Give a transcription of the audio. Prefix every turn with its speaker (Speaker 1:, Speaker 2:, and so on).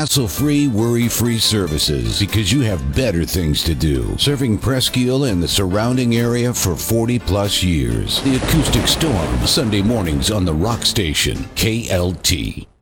Speaker 1: hassle-free, worry-free services because you have better things to do. Serving Presque Isle and the surrounding area for 40-plus years. The Acoustic Storm, Sunday mornings on the Rock Station, KLT.